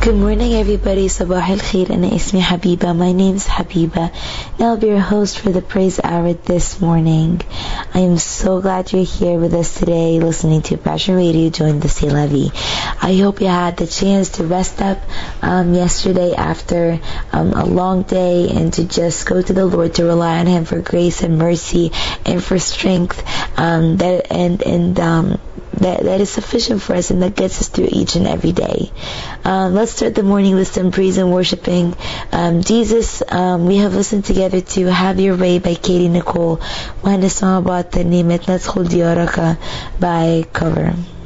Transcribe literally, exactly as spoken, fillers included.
Good morning, everybody. Sabah al khair. Ana ismi Habiba. My name's Habiba. And I'll be your host for the Praise Hour this morning. I am so glad you're here with us today, listening to Passion Radio. Join the C'est La Vie. I hope you had the chance to rest up um, yesterday after um, a long day, and to just go to the Lord, to rely on Him for grace and mercy and for strength. Um, that and and um, that that is sufficient for us, and that gets us through each and every day. Um, let's start the morning with some praise and worshiping um, Jesus. Um, we have listened together to Have Your Way by Katie Nicole, and a song about the name it Let's Hold Yoraka by Cover.